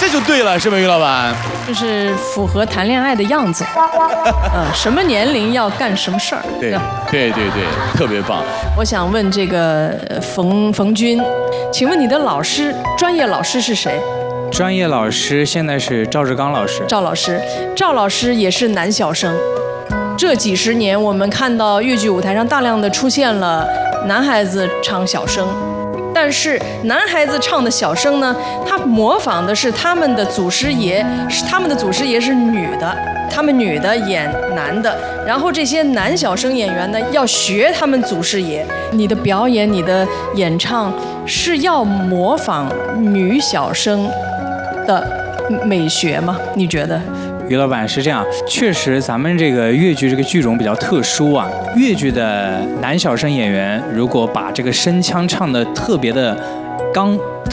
这就对了，是吧，于老板？ 就是符合谈恋爱的样子。什么年龄要干什么事儿？ 对，特别棒。 我想问这个冯军，请问你的专业老师是谁？ 专业老师现在是赵志刚老师。 赵老师也是男小生。这几十年，我们看到越剧舞台上大量的出现了男孩子唱小生，但是男孩子唱的小生呢，他模仿的是他们的祖师爷，是女的，他们女的演男的，然后这些男小生演员呢要学他们祖师爷。你的表演，你的演唱是要模仿女小生的美学吗？你觉得？ 于老板是这样，确实咱们这个越剧这个剧种比较特殊啊。越剧的男小生演员如果把这个声腔唱得特别的刚。